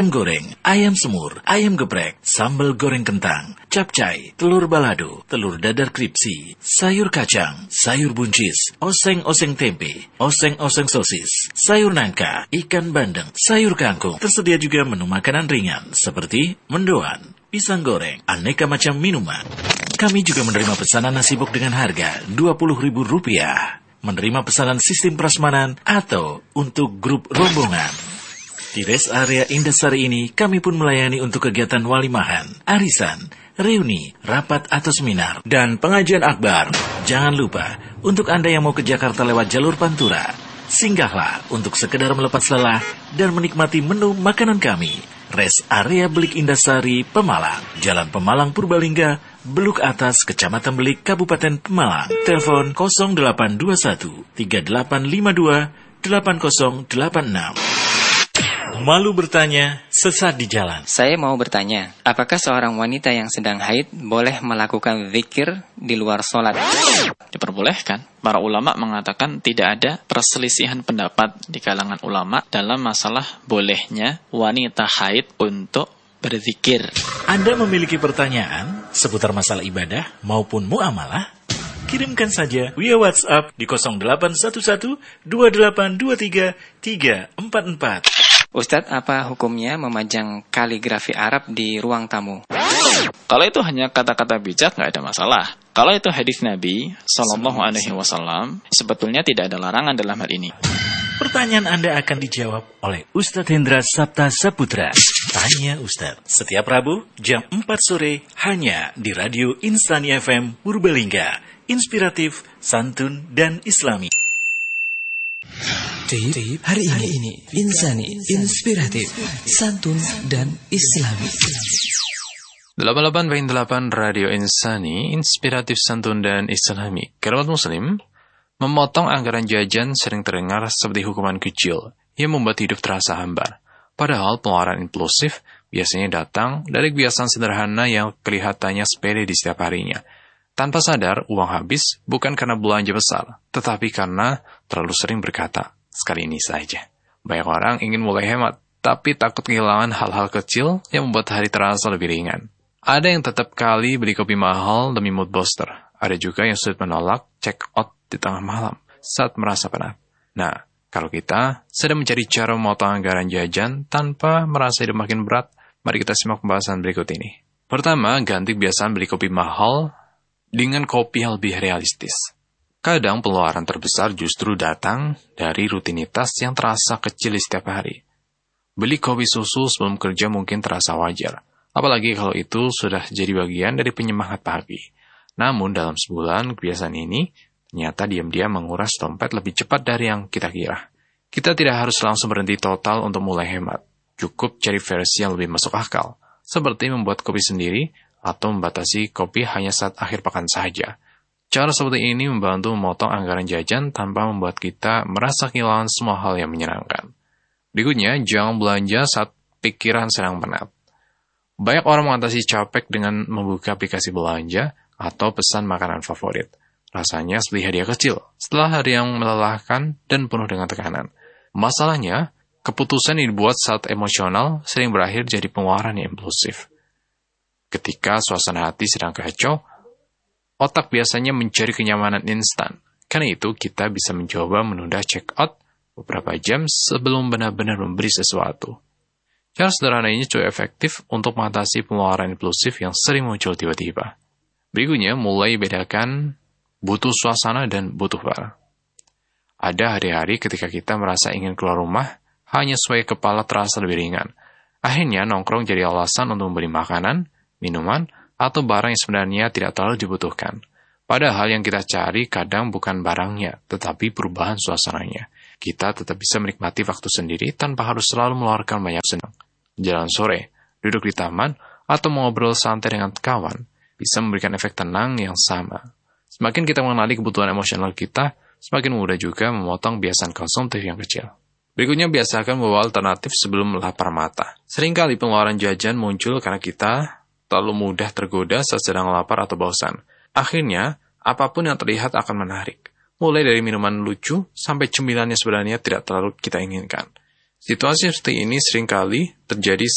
ayam goreng, ayam semur, ayam geprek, sambal goreng kentang, capcay, telur balado, telur dadar kripsi, sayur kacang, sayur buncis, oseng-oseng tempe, oseng-oseng sosis, sayur nangka, ikan bandeng, sayur kangkung. Tersedia juga menu makanan ringan seperti mendoan, pisang goreng, aneka macam minuman. Kami juga menerima pesanan nasi bok dengan harga Rp20.000. Menerima pesanan sistem prasmanan atau untuk grup rombongan. Di rest area Indasari ini, kami pun melayani untuk kegiatan walimahan, arisan, reuni, rapat atau seminar, dan pengajian akbar. Jangan lupa, untuk Anda yang mau ke Jakarta lewat jalur Pantura, singgahlah untuk sekedar melepas lelah dan menikmati menu makanan kami. Rest area Belik Indasari, Pemalang, Jalan Pemalang Purbalingga, Beluk Atas, Kecamatan Belik, Kabupaten Pemalang. Telepon 0821 3852 8086. Malu bertanya, sesat di jalan. Saya mau bertanya, apakah seorang wanita yang sedang haid boleh melakukan zikir di luar sholat? Diperbolehkan. Para ulama mengatakan tidak ada perselisihan pendapat di kalangan ulama dalam masalah bolehnya wanita haid untuk berzikir. Anda memiliki pertanyaan seputar masalah ibadah maupun muamalah? Kirimkan saja via WhatsApp di 0811 2823 344. Ustadz, apa hukumnya memajang kaligrafi Arab di ruang tamu? Kalau itu hanya kata-kata bijak, nggak ada masalah. Kalau itu hadis Nabi Sallallahu Alaihi Wasallam, sebetulnya tidak ada larangan dalam hal ini. Pertanyaan Anda akan dijawab oleh Ustadz Hendra Sabta Saputra. Tanya Ustadz, setiap Rabu jam 4 sore hanya di Radio Insani FM Purbalingga. Inspiratif, santun, dan islami. Tip hari ini Insani, inspiratif, santun, dan islami. 88.8 Radio Insani, inspiratif, santun, dan islami. Kerabat muslim, memotong anggaran jajan sering terdengar seperti hukuman kecil yang membuat hidup terasa hambar. Padahal pengeluaran impulsif biasanya datang dari kebiasaan sederhana yang kelihatannya sepele di setiap harinya. Tanpa sadar, uang habis bukan karena belanja besar, tetapi karena terlalu sering berkata, sekali ini saja. Banyak orang ingin mulai hemat, tapi takut kehilangan hal-hal kecil yang membuat hari terasa lebih ringan. Ada yang tetap kali beli kopi mahal demi mood booster. Ada juga yang sulit menolak check out di tengah malam saat merasa penat. Nah, kalau kita sedang mencari cara memotong anggaran jajan tanpa merasa hidup makin berat, mari kita simak pembahasan berikut ini. Pertama, ganti kebiasaan beli kopi mahal dengan kopi yang lebih realistis. Kadang pengeluaran terbesar justru datang dari rutinitas yang terasa kecil di setiap hari. Beli kopi susu sebelum kerja mungkin terasa wajar, apalagi kalau itu sudah jadi bagian dari penyemangat pagi. Namun dalam sebulan kebiasaan ini ternyata diam-diam menguras dompet lebih cepat dari yang kita kira. Kita tidak harus langsung berhenti total untuk mulai hemat. Cukup cari versi yang lebih masuk akal, seperti membuat kopi sendiri atau membatasi kopi hanya saat akhir pekan saja. Cara seperti ini membantu memotong anggaran jajan tanpa membuat kita merasa kehilangan semua hal yang menyenangkan. Berikutnya, jangan belanja saat pikiran sedang penat. Banyak orang mengatasi capek dengan membuka aplikasi belanja atau pesan makanan favorit. Rasanya seperti hadiah kecil setelah hari yang melelahkan dan penuh dengan tekanan. Masalahnya, keputusan yang dibuat saat emosional sering berakhir jadi pengeluaran yang impulsif. Ketika suasana hati sedang kacau, otak biasanya mencari kenyamanan instan. Karena itu, kita bisa mencoba menunda check-out beberapa jam sebelum benar-benar membeli sesuatu. Cara sederhana ini cukup efektif untuk mengatasi pengeluaran impulsif yang sering muncul tiba-tiba. Berikutnya, mulai bedakan butuh suasana dan butuh barang. Ada hari-hari ketika kita merasa ingin keluar rumah, hanya supaya kepala terasa lebih ringan. Akhirnya, nongkrong jadi alasan untuk membeli makanan, minuman, atau barang yang sebenarnya tidak terlalu dibutuhkan. Padahal yang kita cari kadang bukan barangnya, tetapi perubahan suasananya. Kita tetap bisa menikmati waktu sendiri tanpa harus selalu mengeluarkan banyak senang. Jalan sore, duduk di taman, atau mengobrol santai dengan kawan, bisa memberikan efek tenang yang sama. Semakin kita mengenali kebutuhan emosional kita, semakin mudah juga memotong kebiasaan konsumtif yang kecil. Berikutnya, biasakan membawa alternatif sebelum lapar mata. Seringkali pengeluaran jajan muncul karena kita terlalu mudah tergoda saat sedang lapar atau bosan. Akhirnya, apapun yang terlihat akan menarik. Mulai dari minuman lucu sampai cemilan yang sebenarnya tidak terlalu kita inginkan. Situasi seperti ini seringkali terjadi